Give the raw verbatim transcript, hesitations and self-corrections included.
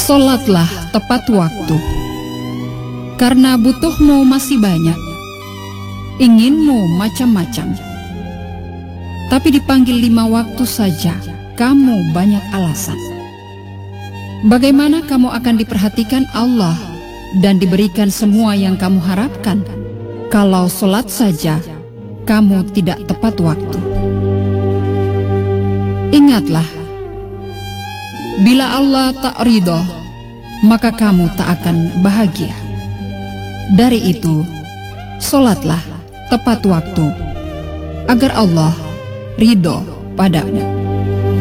Sholatlah tepat waktu, karena butuhmu masih banyak, inginmu macam-macam. Tapi dipanggil lima waktu saja, kamu banyak alasan. Bagaimana kamu akan diperhatikan Allah dan diberikan semua yang kamu harapkan, kalau sholat saja kamu tidak tepat waktu? Ingatlah, bila Allah tak ridho, maka kamu tak akan bahagia. Dari itu, sholatlah tepat waktu, agar Allah ridho padamu.